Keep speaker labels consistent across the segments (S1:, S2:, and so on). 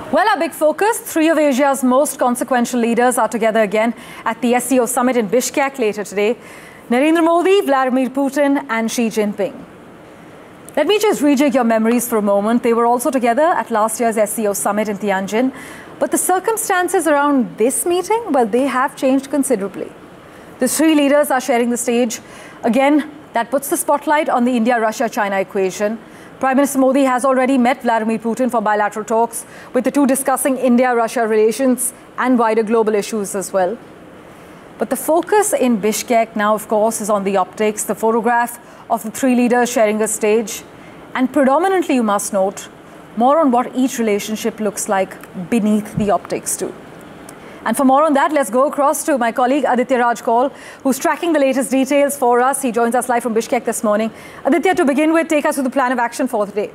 S1: Well, our big focus, three of Asia's most consequential leaders are together again at the SCO summit in Bishkek later today. Narendra Modi, Vladimir Putin and Xi Jinping. Let me just rejig your memories for a moment. They were also together at last year's SCO summit in Tianjin. But the circumstances around this meeting, well, they have changed considerably. The three leaders are sharing the stage. Again, that puts the spotlight on the India-Russia-China equation. Prime Minister Modi has already met Vladimir Putin for bilateral talks, with the two discussing India-Russia relations and wider global issues as well. But the focus in Bishkek now, of course, is on the optics, the photograph of the three leaders sharing a stage, and predominantly, you must note, more on what each relationship looks like beneath the optics too. And for more on that, let's go across to my colleague Aditya Raj Kaul, who's tracking the latest details for us. He joins us live from Bishkek this morning. Aditya, to begin with, take us through the plan of action for the day.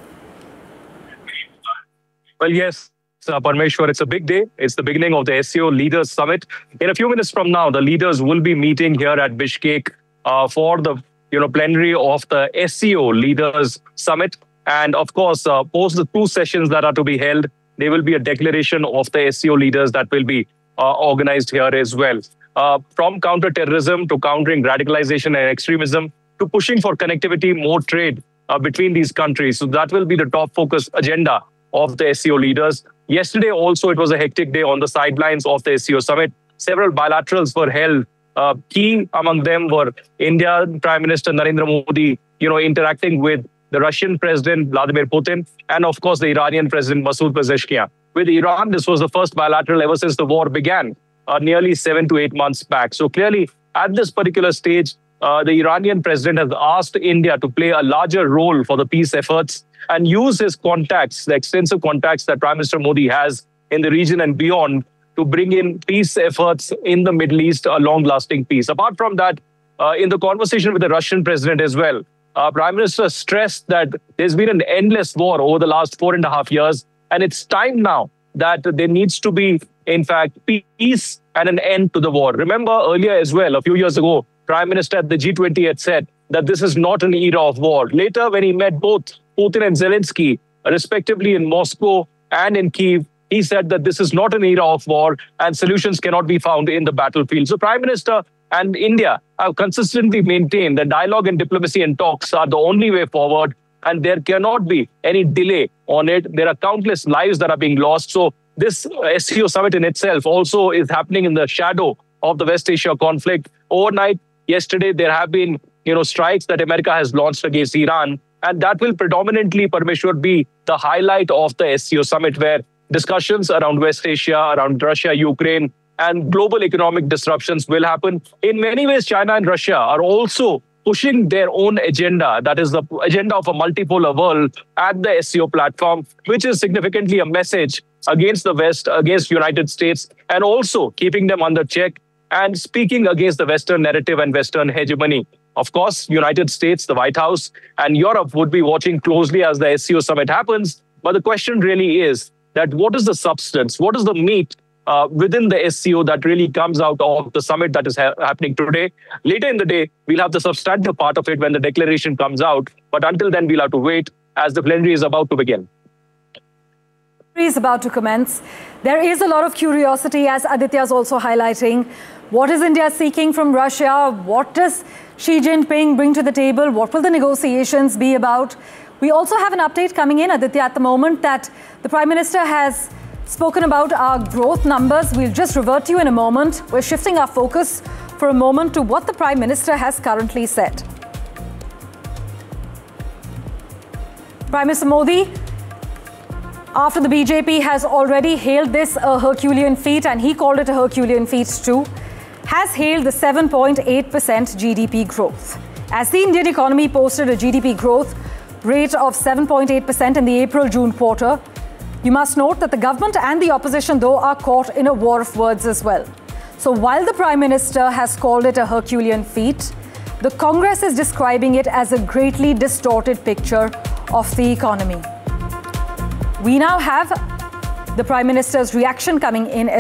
S2: Well, yes, Parmeshwar, it's a big day. It's the beginning of the SCO Leaders Summit. In a few minutes from now, the leaders will be meeting here at Bishkek for the plenary of the SCO Leaders Summit. And of course, post the two sessions that are to be held, there will be a declaration of the SCO leaders that will be organized here as well. From counter-terrorism to countering radicalization and extremism to pushing for connectivity, more trade between these countries. So that will be the top focus agenda of the SCO leaders. Yesterday also, it was a hectic day on the sidelines of the SCO summit. Several bilaterals were held. Key among them were India Prime Minister Narendra Modi, interacting with the Russian President Vladimir Putin, and of course the Iranian President Masoud Pezeshkian. With Iran, this was the first bilateral ever since the war began, nearly 7 to 8 months back. So clearly, at this particular stage, the Iranian president has asked India to play a larger role for the peace efforts and use his contacts, the extensive contacts that Prime Minister Modi has in the region and beyond, to bring in peace efforts in the Middle East, a long-lasting peace. Apart from that, in the conversation with the Russian president as well, Prime Minister stressed that there's been an endless war over the last 4.5 years, and it's time now that there needs to be, in fact, peace and an end to the war. Remember earlier as well, a few years ago, Prime Minister at the G20 had said that this is not an era of war. Later, when he met both Putin and Zelensky, respectively in Moscow and in Kyiv, he said that this is not an era of war and solutions cannot be found in the battlefield. So Prime Minister and India have consistently maintained that dialogue and diplomacy and talks are the only way forward, and there cannot be any delay on it. There are countless lives that are being lost. So this SCO summit in itself also is happening in the shadow of the West Asia conflict. Overnight, yesterday, there have been strikes that America has launched against Iran, and that will predominantly, Parmeshwar, be the highlight of the SCO summit, where discussions around West Asia, around Russia, Ukraine, and global economic disruptions will happen. In many ways, China and Russia are also pushing their own agenda, that is the agenda of a multipolar world, at the SCO platform, which is significantly a message against the West, against the United States, and also keeping them under check and speaking against the Western narrative and Western hegemony. Of course, United States, the White House, and Europe would be watching closely as the SCO summit happens. But the question really is that what is the substance, what is the meat within the SCO that really comes out of the summit that is happening today? Later in the day, we'll have the substantive part of it when the declaration comes out. But until then, we'll have to wait as the plenary is about to begin.
S1: Is about to commence. There is a lot of curiosity, as Aditya is also highlighting. What is India seeking from Russia? What does Xi Jinping bring to the table? What will the negotiations be about? We also have an update coming in, Aditya, at the moment that the Prime Minister has spoken about our growth numbers. We'll just revert to you in a moment. We're shifting our focus for a moment to what the Prime Minister has currently said. Prime Minister Modi, after the BJP has already hailed this a Herculean feat, and he called it a Herculean feat too, has hailed the 7.8% GDP growth. As the Indian economy posted a GDP growth rate of 7.8% in the April-June quarter, you must note that the government and the opposition, though, are caught in a war of words as well. So while the Prime Minister has called it a Herculean feat, the Congress is describing it as a greatly distorted picture of the economy. We now have the Prime Minister's reaction coming in